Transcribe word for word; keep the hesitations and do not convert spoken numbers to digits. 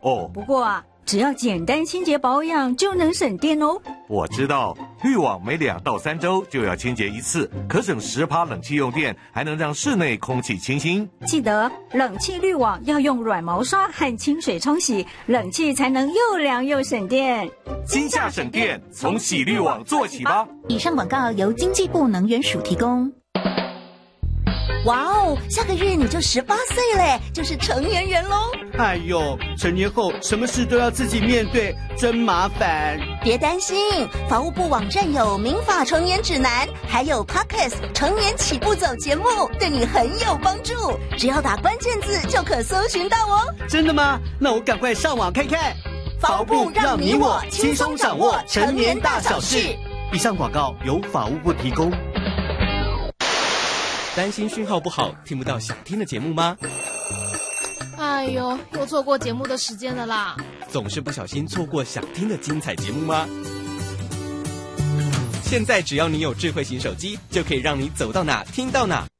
哦， 不过啊，只要简单清洁保养就能省电哦。 我知道，滤网每两到三周就要清洁一次，可省十趴冷气用电，还能让室内空气清新。 记得冷气滤网要用软毛刷和清水冲洗，冷气才能又凉又省电。 今夏省电，从洗滤网做起吧。 以上广告由经济部能源署提供。哇哦，下个月你就十八岁嘞，就是成年人喽！ 哎呦，成年后什么事都要自己面对，真麻烦。 别担心，法务部网站有民法成年指南，还有 Podcast 成年起步走节目，对你很有帮助。只要打关键字就可搜寻到哦。 真的吗？那我赶快上网看看。 法务部让你我轻松掌握成年大小事。 以上广告由法务部提供。 担心讯号不好，听不到想听的节目吗？ 哎呦，又错过节目的时间了啦！ 总是不小心错过想听的精彩节目吗？现在只要你有智慧型手机，就可以让你走到哪听到哪。